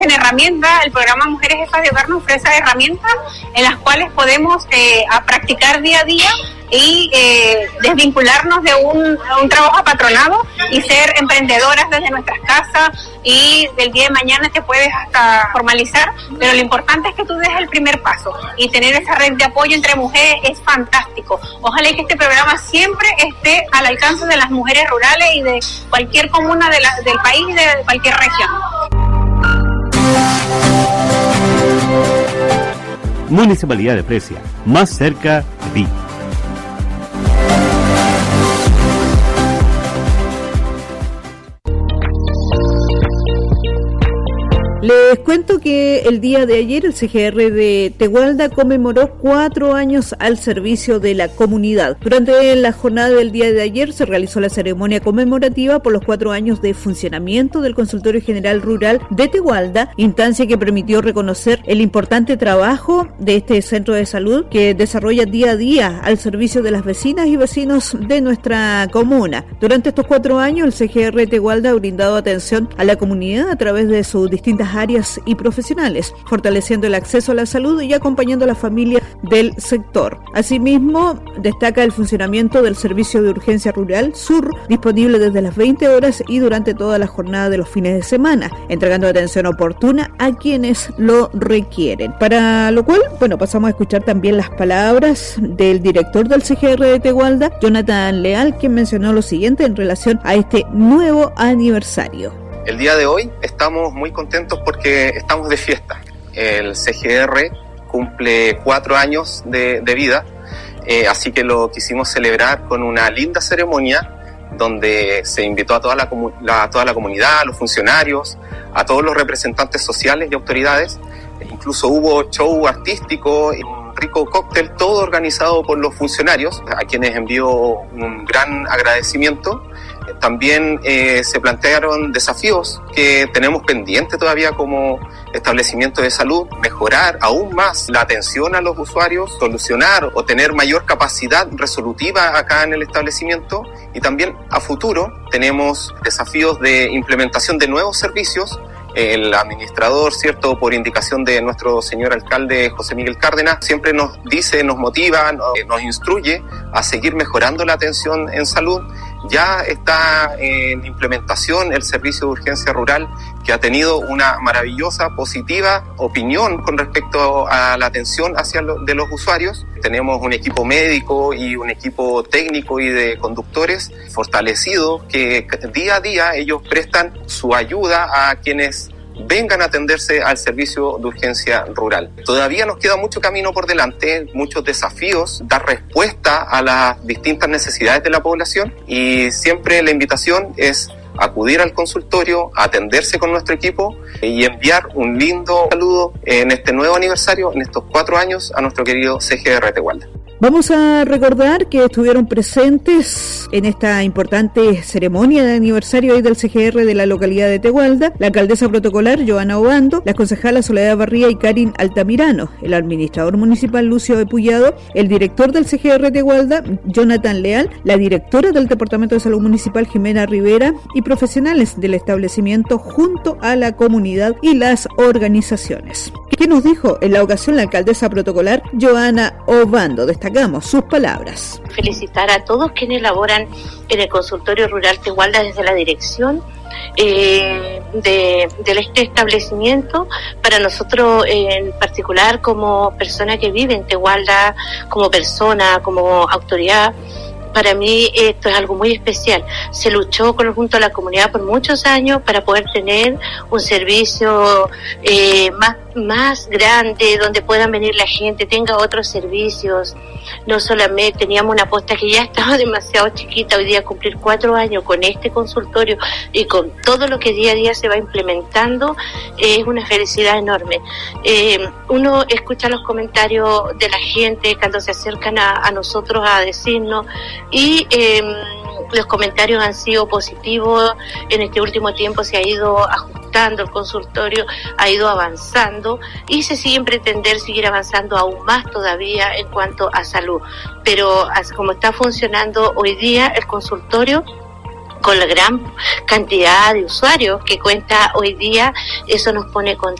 En herramientas, el programa Mujeres Jefas de Hogar nos ofrece herramientas en las cuales podemos practicar día a día y desvincularnos de un trabajo apatronado y ser emprendedoras desde nuestras casas, y del día de mañana te puedes hasta formalizar, pero lo importante es que tú des el primer paso, y tener esa red de apoyo entre mujeres es fantástico. Ojalá que este programa siempre esté al alcance de las mujeres rurales y de cualquier comuna del país y de cualquier región. Municipalidad de Fresia, más cerca de ti. Les cuento que el día de ayer el CGR de Tegualda conmemoró 4 años al servicio de la comunidad. Durante la jornada del día de ayer se realizó la ceremonia conmemorativa por los 4 años de funcionamiento del Consultorio General Rural de Tegualda, instancia que permitió reconocer el importante trabajo de este centro de salud que desarrolla día a día al servicio de las vecinas y vecinos de nuestra comuna. Durante estos 4 años el CGR de Tegualda ha brindado atención a la comunidad a través de sus distintas áreas y profesionales, fortaleciendo el acceso a la salud y acompañando a la familia del sector. Asimismo, destaca el funcionamiento del Servicio de Urgencia Rural Sur, disponible desde las 20 horas y durante toda la jornada de los fines de semana, entregando atención oportuna a quienes lo requieren. Para lo cual, pasamos a escuchar también las palabras del director del CGR de Tegualda, Jonathan Leal, quien mencionó lo siguiente en relación a este nuevo aniversario. El día de hoy estamos muy contentos porque estamos de fiesta. El CGR cumple 4 años de vida, así que lo quisimos celebrar con una linda ceremonia donde se invitó a toda la comunidad, a los funcionarios, a todos los representantes sociales y autoridades. Incluso hubo show artístico y un rico cóctel, todo organizado por los funcionarios, a quienes envío un gran agradecimiento. También se plantearon desafíos que tenemos pendientes todavía como establecimiento de salud: mejorar aún más la atención a los usuarios, solucionar o tener mayor capacidad resolutiva acá en el establecimiento, y también a futuro tenemos desafíos de implementación de nuevos servicios. El administrador, ¿cierto?, por indicación de nuestro señor alcalde José Miguel Cárdenas, siempre nos dice, nos motiva, nos instruye a seguir mejorando la atención en salud. Ya está en implementación el servicio de urgencia rural, que ha tenido una maravillosa, positiva opinión con respecto a la atención de los usuarios. Tenemos un equipo médico y un equipo técnico y de conductores fortalecido, que día a día ellos prestan su ayuda a quienes vengan a atenderse al servicio de urgencia rural. Todavía nos queda mucho camino por delante, muchos desafíos, dar respuesta a las distintas necesidades de la población, y siempre la invitación es acudir al consultorio, atenderse con nuestro equipo y enviar un lindo saludo en este nuevo aniversario, en estos 4 años, a nuestro querido CGR Tegualda. Vamos a recordar que estuvieron presentes en esta importante ceremonia de aniversario del CGR de la localidad de Tegualda la alcaldesa protocolar Joana Obando, las concejalas Soledad Barría y Karin Altamirano, el administrador municipal Lucio Epullado, el director del CGR de Tegualda, Jonathan Leal, la directora del Departamento de Salud Municipal, Jimena Rivera, y profesionales del establecimiento junto a la comunidad y las organizaciones. ¿Qué nos dijo en la ocasión la alcaldesa protocolar Joana Obando? Destacamos sus palabras. Felicitar a todos quienes laboran en el consultorio rural Tegualda desde la dirección de este establecimiento. Para nosotros en particular, como persona que vive en Tegualda, como persona, como autoridad, para mí esto es algo muy especial. Se luchó junto a la comunidad por muchos años para poder tener un servicio más grande, donde puedan venir la gente, tenga otros servicios. No solamente teníamos una posta que ya estaba demasiado chiquita, hoy día cumplir 4 años con este consultorio y con todo lo que día a día se va implementando, es una felicidad enorme. Uno escucha los comentarios de la gente cuando se acercan a nosotros a decirnos, y los comentarios han sido positivos. En este último tiempo se ha ido ajustando el consultorio, ha ido avanzando y se sigue en pretender seguir avanzando aún más todavía en cuanto a salud. Pero como está funcionando hoy día el consultorio, con la gran cantidad de usuarios que cuenta hoy día, eso nos pone